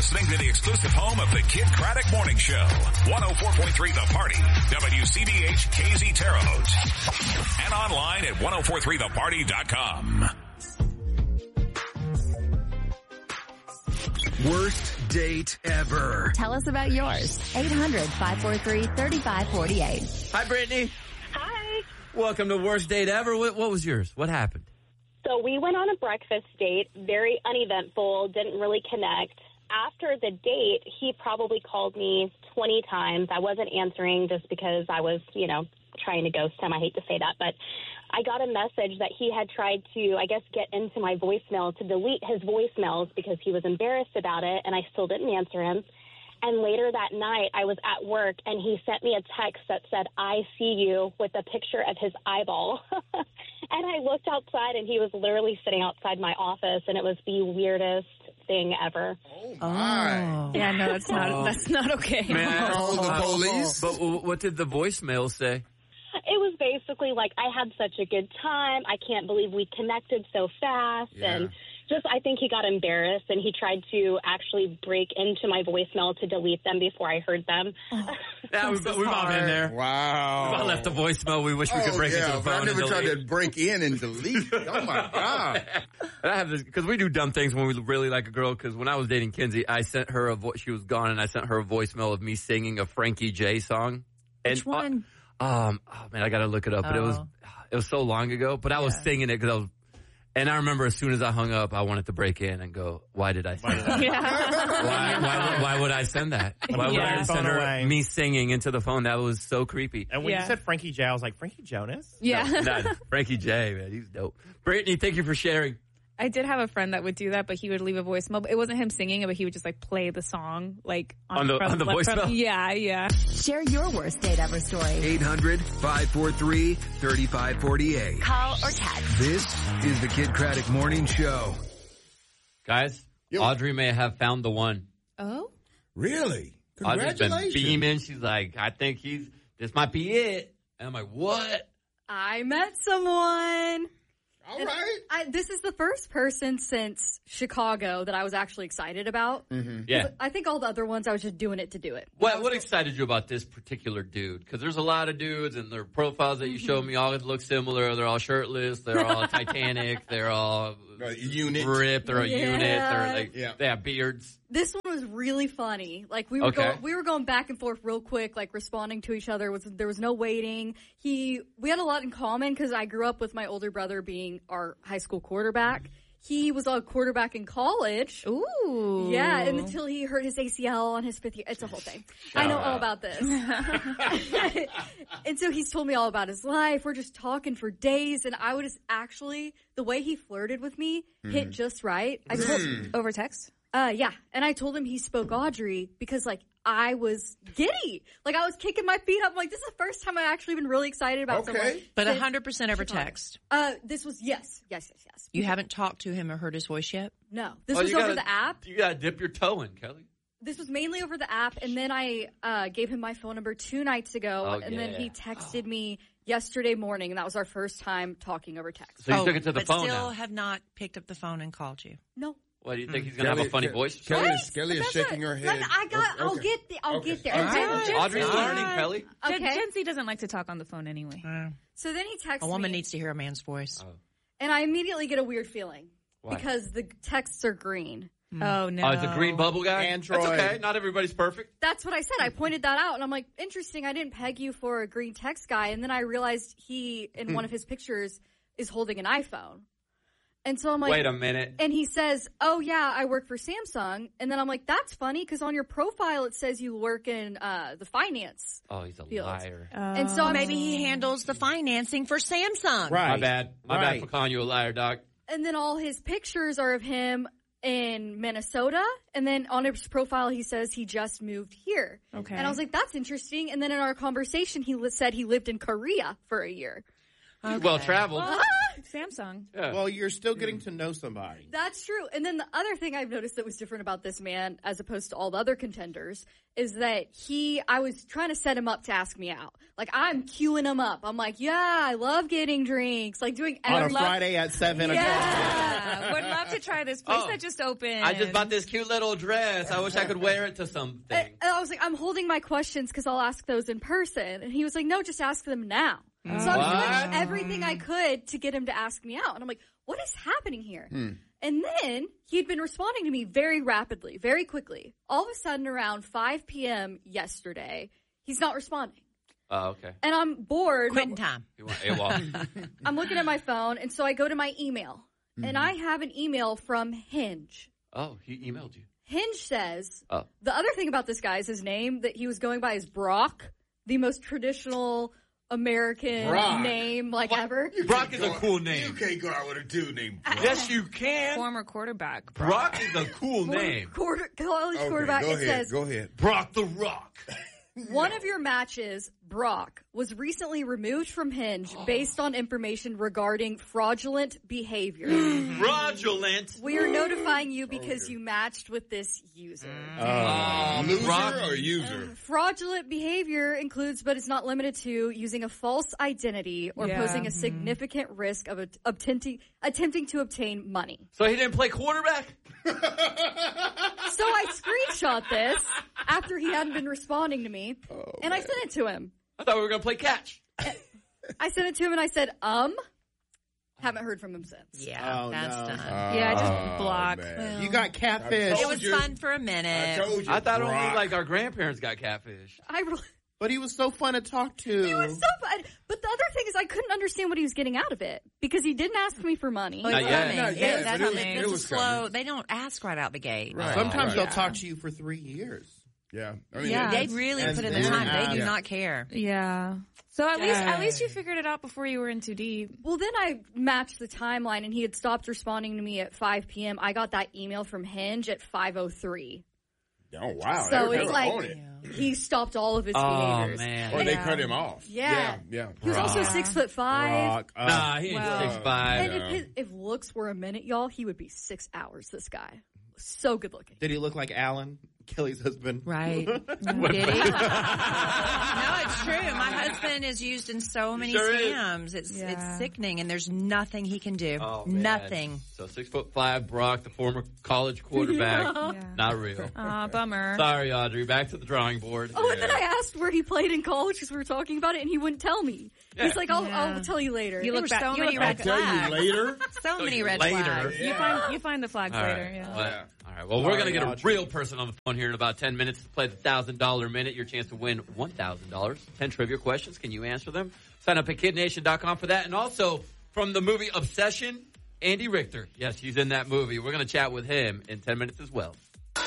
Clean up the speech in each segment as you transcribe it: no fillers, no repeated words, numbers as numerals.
listening to the exclusive home of the Kid Craddock Morning Show. 104.3 The Party. WCBH KZ Terre Haute. And online at 1043theparty.com. Worst date ever. Tell us about yours. 800-543-3548. Hi, Brittany. Hi. Welcome to Worst Date Ever. What was yours? What happened? So we went on a breakfast date, very uneventful, didn't really connect. After the date, he probably called me 20 times. I wasn't answering just because I was, trying to ghost him. I hate to say that, but I got a message that he had tried to, get into my voicemail to delete his voicemails because he was embarrassed about it, and I still didn't answer him. And later that night, I was at work, and he sent me a text that said, "I see you," with a picture of his eyeball. And I looked outside, and he was literally sitting outside my office, and it was the weirdest thing ever. Oh, my. Yeah, no, that's not okay. Man, I call the police. But what did the voicemail say? It was basically like, I had such a good time. I can't believe we connected so fast. Yeah. And I think he got embarrassed, and he tried to actually break into my voicemail to delete them before I heard them. Yeah, we've all been there. Wow. I left a voicemail. We wish we could break into the phone. I never and tried delete. to break in and delete. Oh, my God. I have this because we do dumb things when we really like a girl. Because when I was dating Kinsey, I sent her she was gone, and I sent her a voicemail of me singing a Frankie J song. Which one? Oh man, I gotta look it up. But it was so long ago. But I was singing it because and I remember as soon as I hung up, I wanted to break in and go, "Why did I send that? Why would I send that? Why would I send her me singing into the phone? That was so creepy." And when you said Frankie J, I was like, Frankie Jonas? Yeah. No, Frankie J, man, he's dope. Brittany, thank you for sharing. I did have a friend that would do that, but he would leave a voicemail. But it wasn't him singing it, but he would just play the song on the voicemail. Yeah. Share your worst date ever story. 800-543-3548. Call or text. This is the Kid Craddock Morning Show. Guys, Audrey may have found the one. Oh? Really? Audrey's been Congratulations. beaming. She's like, I think this might be it. And I'm like, what? I met someone. All right. This is the first person since Chicago that I was actually excited about. Mm-hmm. Yeah. I think all the other ones, I was just doing it to do it. What excited you about this particular dude? Because there's a lot of dudes, and their profiles that you showed me all look similar. They're all shirtless. They're all Titanic. They're all unit. ripped. They're a unit. They're they have beards. This one was really funny. We were going back and forth real quick, responding to each other. There was no waiting. We had a lot in common because I grew up with my older brother being our high school quarterback. He was a quarterback in college. Ooh. Yeah, and until he hurt his ACL on his 5th year. It's a whole thing. I know all about this. And so he's told me all about his life. We're just talking for days. And I was actually, the way he flirted with me hit just right. I told over text? Yeah. And I told him he spoke Audrey because, I was giddy. I was kicking my feet up. This is the first time I've actually been really excited about someone. But 100% over text. This was, yes. You haven't talked to him or heard his voice yet? No. This was over the app. You got to dip your toe in, Kelly. This was mainly over the app, and then I gave him my phone number 2 nights ago, then he texted me yesterday morning, and that was our first time talking over text. So you took it to the phone But still now. have not picked up the phone and called you? No. What, do you think he's going to have a funny voice? Kelly is shaking her head. I'll get there. Audrey's learning, Kelly. Okay. Jency doesn't like to talk on the phone anyway. So then he texts A woman me, needs to hear a man's voice. and I immediately get a weird feeling. Why? Because the texts are green. Oh, no. Oh, it's a green bubble guy? Android. That's okay. Not everybody's perfect. That's what I said. I pointed that out, and I'm like, interesting. I didn't peg you for a green text guy. And then I realized he, in one of his pictures, is holding an iPhone. And so I'm like, wait a minute. And he says, "Oh yeah, I work for Samsung." And then I'm like, "That's funny because on your profile it says you work in the finance." Oh, he's a field. liar. And so Maybe he handles the financing for Samsung. Right. My bad. My bad for calling you a liar, Doc. And then all his pictures are of him in Minnesota. And then on his profile he says he just moved here. Okay. And I was like, "That's interesting." And then in our conversation he said he lived in Korea for a year. He's well traveled. Samsung. Yeah. Well, you're still getting to know somebody. That's true. And then the other thing I've noticed that was different about this man as opposed to all the other contenders is that I was trying to set him up to ask me out. Like, I'm queuing him up. I'm like, yeah, I love getting drinks. Like, doing on a Friday at 7 o'clock. Yeah. Would love to try this place that just opened. I just bought this cute little dress. I wish I could wear it to something. And I was like, I'm holding my questions because I'll ask those in person. And he was like, no, just ask them now. So I was doing everything I could to get him to ask me out. And I'm like, what is happening here? And then he'd been responding to me very rapidly, very quickly. All of a sudden, around 5 p.m. yesterday, he's not responding. Oh, okay. And I'm bored. Quitting time. You want AWOL. I'm looking at my phone, and so I go to my email. And I have an email from Hinge. Oh, he emailed you. Hinge says, the other thing about this guy is his name that he was going by is Brock, the most traditional American name ever. Brock is a cool name. You can't go out with a dude named Brock. Yes, you can. Former quarterback. Brock is a cool name. College quarterback. Go It ahead. says, Go ahead. Brock the Rock. one of your matches, Brock, was recently removed from Hinge based on information regarding fraudulent behavior. Fraudulent? We are notifying you because you matched with this user. Loser Brock? or user? Fraudulent behavior includes, but is not limited to, using a false identity or posing a significant risk of attempting to obtain money. So he didn't play quarterback? So I screenshot this after he hadn't been responding to me, and I sent it to him. I thought we were going to play catch. I sent it to him, and I said, haven't heard from him since. Yeah, that's done. Yeah, just block. You got catfish. It was fun for a minute. I told you. I thought Brock. only like our grandparents got catfish. But he was so fun to talk to. He was so fun. But the other thing is I couldn't understand what he was getting out of it because he didn't ask me for money. Not yet. Not yet, That's but coming. it was Slow. coming. They don't ask right out the gate. Right. Sometimes Right. they'll talk to you for 3 years. Yeah. I mean, Yeah, they it's- really and put in the then- time. They do Yeah. not care. Yeah. So at least you figured it out before you were in too deep. Well, then I matched the timeline, and he had stopped responding to me at 5 p.m. I got that email from Hinge at 5:03. Oh, wow. So They it's were like on it. he stopped all of his Oh, behaviors. man. Or they cut him off. Yeah. Yeah. He was also 6'5". Brock. Nah, he ain't Wow. 6'5". And if looks were a minute, y'all, he would be 6 hours, this guy. So good looking. Did he look like Alan, Kelly's husband? Right. Did he? No, it's true. My husband is used in so many Sure is. scams. It's sickening, and there's nothing he can do. Oh, man. Nothing. So 6'5", Brock, the former college quarterback. Not real. Bummer. Sorry, Audrey. Back to the drawing board. Oh, and then I asked where he played in college because we were talking about it, and he wouldn't tell me. He's like, I'll tell you later. You There look were back. so You many look red back. Tell you later. So many red later. flags. You find the flags All later. right. Yeah. Well, all right. Well, we're going to get a real person on the phone here in about 10 minutes to play the $1,000 minute. Your chance to win $1,000. 10 trivia questions. Can you answer them? Sign up at KidNation.com for that. And also, from the movie Obsession, Andy Richter. Yes, he's in that movie. We're going to chat with him in 10 minutes as well.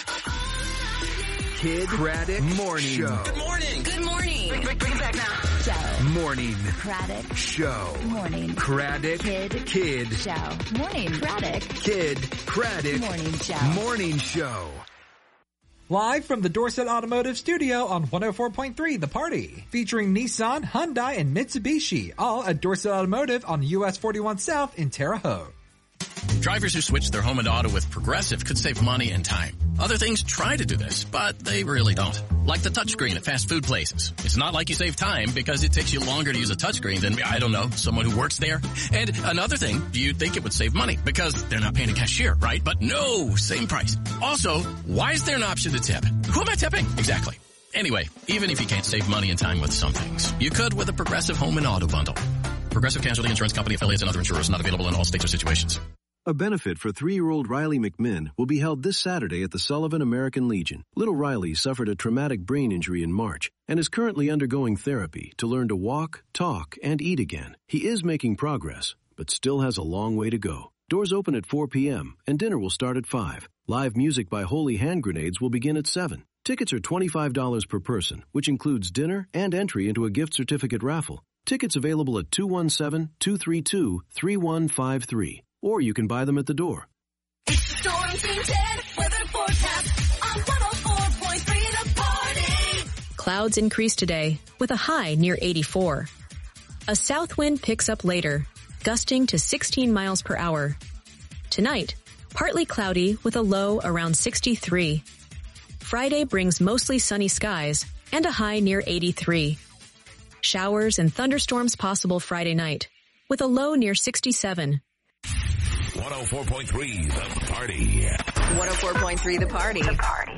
Kid Craddock Morning Show. Good morning. Good morning. Bring it back now. Show. Morning Craddock. Show. Morning. Craddock Kid Show. Morning. Craddock. Kid Craddock Morning Show. Morning Show. Live from the Dorset Automotive Studio on 104.3 The Party. Featuring Nissan, Hyundai, and Mitsubishi. All at Dorset Automotive on US 41 South in Terre Haute. Drivers who switch their home and auto with Progressive could save money and time. Other things try to do this, but they really don't. Like the touchscreen at fast food places. It's not like you save time because it takes you longer to use a touchscreen than, I don't know, someone who works there. And another thing, you'd think it would save money because they're not paying a cashier, right? But no, same price. Also, why is there an option to tip? Who am I tipping? Exactly. Anyway, even if you can't save money and time with some things, you could with a Progressive home and auto bundle. Progressive Casualty Insurance Company affiliates and other insurers not available in all states or situations. A benefit for 3-year-old Riley McMinn will be held this Saturday at the Sullivan American Legion. Little Riley suffered a traumatic brain injury in March and is currently undergoing therapy to learn to walk, talk, and eat again. He is making progress, but still has a long way to go. Doors open at 4 p.m. and dinner will start at 5. Live music by Holy Hand Grenades will begin at 7. Tickets are $25 per person, which includes dinner and entry into a gift certificate raffle. Tickets available at 217-232-3153. Or you can buy them at the door. Storm Team 10 weather forecast on 104.3 The Party. Clouds increase today with a high near 84. A south wind picks up later. gusting to 16 miles per hour. Tonight, partly cloudy with a low around 63. Friday brings mostly sunny skies and a high near 83. Showers and thunderstorms possible Friday night with a low near 67. 104.3 The Party. 104.3 The Party.